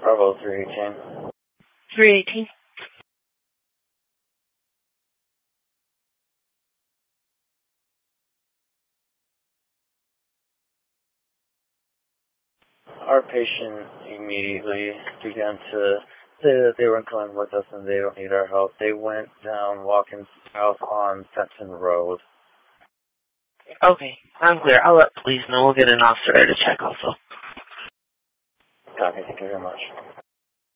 Bravo 318. 318. Our patient immediately began to say that they weren't coming with us and they don't need our help. They went down walking south on Fenton Road. Okay, I'm clear. I'll let police know. We'll get an officer there to check also. Copy. Thank you very much.